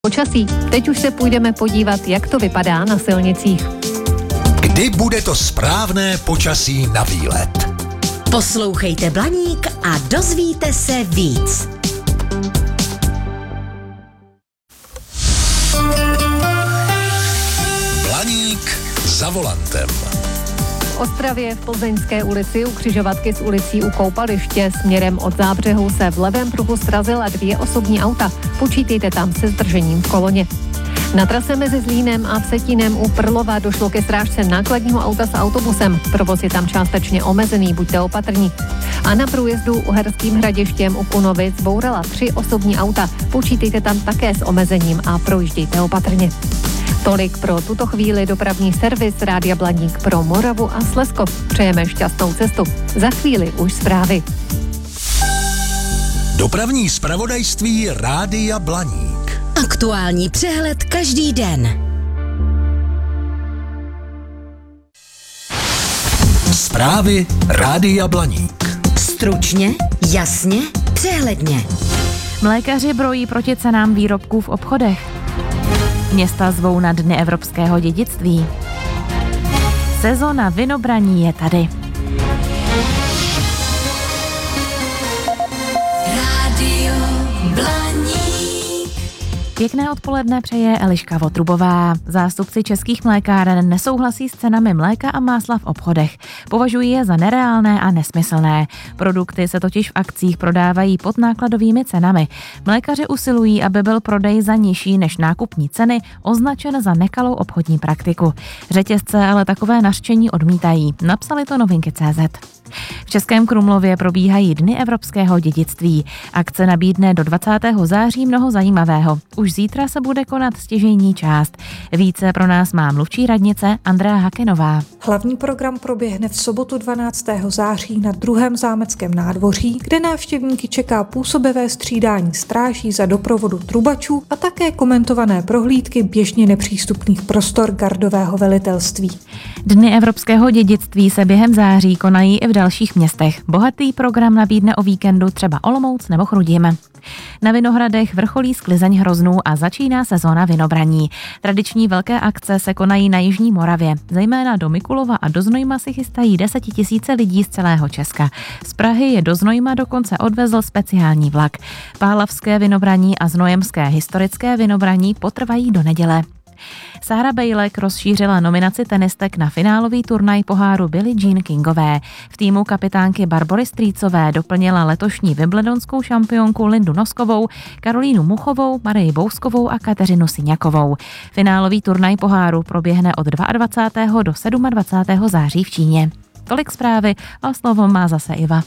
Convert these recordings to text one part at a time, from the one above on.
Počasí. Teď už se půjdeme podívat, jak to vypadá na silnicích. Kdy bude to správné počasí na výlet? Poslouchejte Blaník a dozvíte se víc. Blaník za volantem. V Ostravě v Plzeňské ulici u křižovatky s ulicí u Koupaliště směrem od Zábřehu se v levém pruhu srazila 2 osobní auta. Počítejte tam se zdržením v koloně. Na trase mezi Zlínem a Vsetínem u Prlova došlo ke srážce nákladního auta s autobusem. Provoz je tam částečně omezený, buďte opatrní. A na průjezdu Uherským Hradištěm u Kunovic bourala 3 osobní auta. Počítejte tam také s omezením a projíždějte opatrně. Tolik pro tuto chvíli dopravní servis Rádia Blaník pro Moravu a Slezsko. Přejeme šťastnou cestu. Za chvíli už zprávy. Dopravní zpravodajství Rádia Blaník. Aktuální přehled každý den. Zprávy Rádia Blaník. Stručně, jasně, přehledně. Mlékaři brojí proti cenám výrobků v obchodech. Města zvou na Dny evropského dědictví. Sezóna vinobraní je tady. Rádio Blaník. Pěkné odpoledne přeje Eliška Votrubová. Zástupci českých mlékáren nesouhlasí s cenami mléka a másla v obchodech. Považují je za nereálné a nesmyslné. Produkty se totiž v akcích prodávají pod nákladovými cenami. Mlékaři usilují, aby byl prodej za nižší než nákupní ceny označen za nekalou obchodní praktiku. Řetězce ale takové nařčení odmítají. Napsali to Novinky.cz. V Českém Krumlově probíhají Dny evropského dědictví. Akce nabídne do 20. září mnoho zajímavého. Už zítra se bude konat stěžejní část. Více pro nás má mluvčí radnice Andrea Hakenová. Hlavní program proběhne v sobotu 12. září na 2. zámeckém nádvoří, kde návštěvníky čeká působivé střídání stráží za doprovodu trubačů a také komentované prohlídky běžně nepřístupných prostor gardového velitelství. Dny evropského dědictví se během září konají i v dalších městech. Bohatý program nabídne o víkendu třeba Olomouc nebo Chrudim. Na Vinohradech vrcholí sklizeň hroznů a začíná sezóna vinobraní. Tradiční velké akce se konají na jižní Moravě. Zejména do Mikulova a do Znojma si chystají 10 000 lidí z celého Česka. Z Prahy je do Znojma dokonce odvezl speciální vlak. Pálavské vinobraní a znojemské historické vinobraní potrvají do neděle. Sára Bejlek rozšířila nominaci tenistek na finálový turnaj poháru Billie Jean Kingové. V týmu kapitánky Barbory Strýcové doplnila letošní wimbledonskou šampionku Lindu Noskovou, Karolínu Muchovou, Marii Bouskovou a Kateřinu Syňakovou. Finálový turnaj poháru proběhne od 22. do 27. září v Číně. Tolik zprávy a slovo má zase Iva.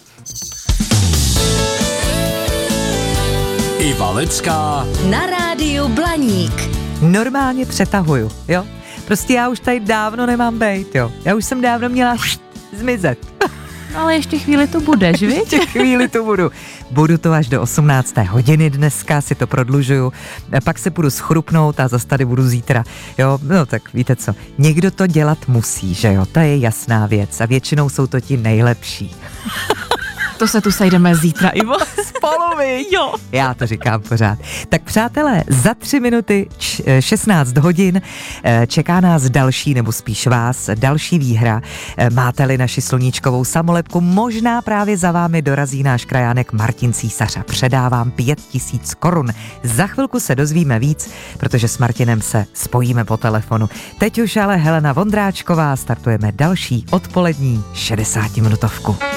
Iva Lecká Na rádiu Blaník. Normálně přetahuju, jo? Prostě já už tady dávno nemám bejt, jo? Já už jsem dávno měla zmizet. Ale ještě chvíli tu budeš, viď? Ještě chvíli tu budu. Budu to až do 18. hodiny dneska, si to prodlužuju, pak se půjdu schrupnout a zase tady budu zítra, jo? No tak víte co, někdo to dělat musí, že jo? To je jasná věc a většinou jsou to ti nejlepší. To se tu sejdeme zítra, Ivo. Spolu, viď? Jo. Já to říkám pořád. Tak přátelé, za 3 minuty 16 hodin čeká nás další, nebo spíš vás, další výhra. Máte-li naši sluníčkovou samolepku, možná právě za vámi dorazí náš krajánek Martin Císař a předávám 5 000 korun. Za chvilku se dozvíme víc, protože s Martinem se spojíme po telefonu. Teď už ale Helena Vondráčková, startujeme další odpolední 60minutovku.